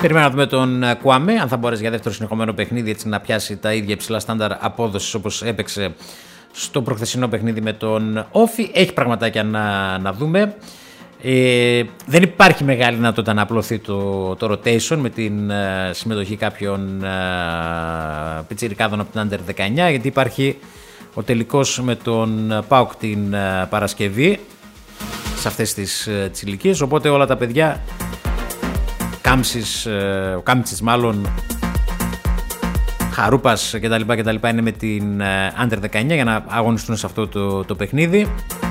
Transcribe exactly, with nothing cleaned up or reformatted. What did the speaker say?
Περιμένω να δούμε τον Κουάμε, αν θα μπορέσει για δεύτερο συνεχόμενο παιχνίδι έτσι να πιάσει τα ίδια υψηλά στάνταρ απόδοσης όπως έπαιξε στο προχθεσινό παιχνίδι με τον Όφι. Έχει πραγματάκια να, να δούμε. Ε, δεν υπάρχει μεγάλη δυνατότητα να απλωθεί το, το rotation με την ε, συμμετοχή κάποιων ε, πιτσιρικάδων από την Άντερ δεκαεννιά, γιατί υπάρχει ο τελικός με τον ΠΑΟΚ την ε, Παρασκευή σε αυτές τις ε, ηλικίες, οπότε όλα τα παιδιά Κάμψης, ε, ο Κάμψης μάλλον, Χαρούπας κτλ, κτλ είναι με την ε, Άντερ δεκαεννιά για να αγωνιστούν σε αυτό το, το παιχνίδι.